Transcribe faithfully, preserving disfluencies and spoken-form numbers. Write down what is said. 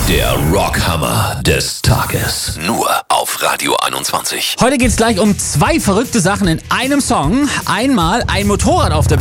Der Rockhammer des Tages. Nur auf Radio einundzwanzig. Heute geht's gleich um zwei verrückte Sachen in einem Song. Einmal ein Motorrad auf der